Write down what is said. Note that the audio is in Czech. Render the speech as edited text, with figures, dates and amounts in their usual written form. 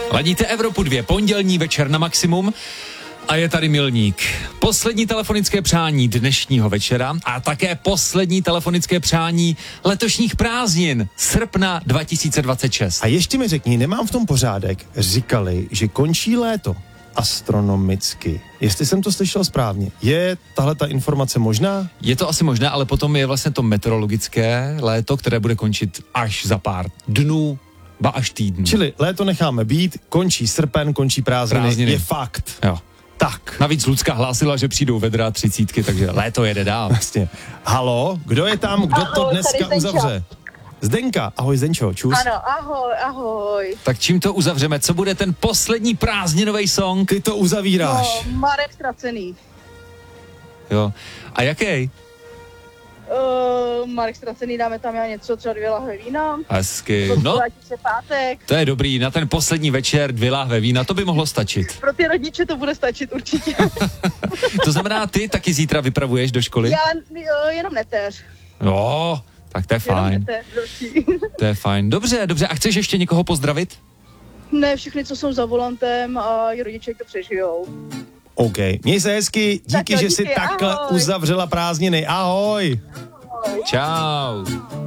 Ladíte Evropu 2, pondělní večer na maximum a je tady milník. Poslední telefonické přání dnešního večera a také poslední telefonické přání letošních prázdnin srpna 2026. A ještě mi řekni, nemám v tom pořádek, říkali, že končí léto astronomicky. Jestli jsem to slyšel správně, je tahle ta informace možná? Je to asi možné, ale potom je vlastně to meteorologické léto, které bude končit až za pár dnů, ba až týdnů. Čili léto necháme být, končí srpen, končí prázdniny. Je fakt. Jo. Tak. Navíc Lucka hlásila, že přijdou vedra 30, takže léto jede dál. Vlastně. Halo, kdo je tam, kdo to dneska uzavře? Zdenka, ahoj Zdenčo, čus. Ano, ahoj. Tak čím to uzavřeme? Co bude ten poslední prázdninový song? Ty to uzavíráš. No, Marek Ztracený. Jo. A jaký? Marek Ztracený, dáme tam něco, třeba 2 lahve vína. Hezky. No, Se pátek. to je dobrý, na ten poslední večer 2 lahve vína, to by mohlo stačit. Pro ty rodiče to bude stačit určitě. To znamená, ty taky zítra vypravuješ do školy? Já jenom neteř. Jo, tak to je fajn. To je fajn. Dobře. A chceš ještě někoho pozdravit? Ne, všechny, co jsou za volantem a i rodiče, to přežijou. OK, měj se hezky, díky, Tak že jsi takhle ahoj. uzavřela prázdniny. Ahoj. Čau.